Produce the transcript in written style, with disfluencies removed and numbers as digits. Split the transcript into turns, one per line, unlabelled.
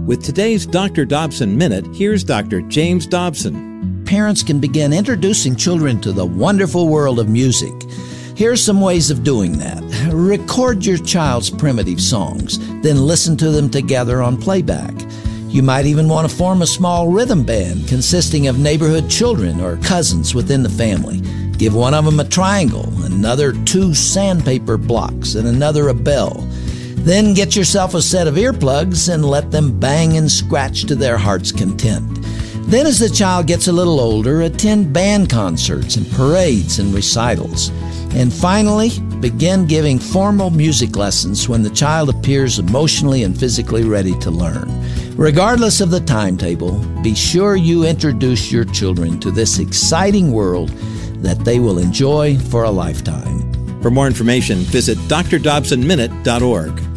With today's Dr. Dobson Minute, here's Dr. James Dobson.
Parents can begin introducing children to the wonderful world of music. Here's some ways of doing that. Record your child's primitive songs, then listen to them together on playback. You might even want to form a small rhythm band consisting of neighborhood children or cousins within the family. Give one of them a triangle, another 2 sandpaper blocks, and another a bell. Then get yourself a set of earplugs and let them bang and scratch to their heart's content. Then as the child gets a little older, attend band concerts and parades and recitals. And finally, begin giving formal music lessons when the child appears emotionally and physically ready to learn. Regardless of the timetable, be sure you introduce your children to this exciting world that they will enjoy for a lifetime.
For more information, visit drdobsonminute.org.